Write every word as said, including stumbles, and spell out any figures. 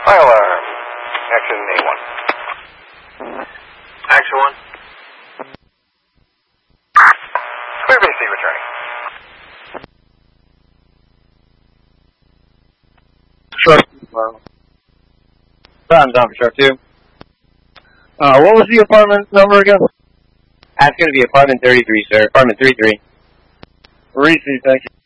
Fire alarm. Action A one. Action one. Clear base C returning. Shark two. Time's on for Shark two. Uh, what was the apartment number again? That's going to be apartment thirty-three, sir. Apartment thirty-three. Receive, thank you.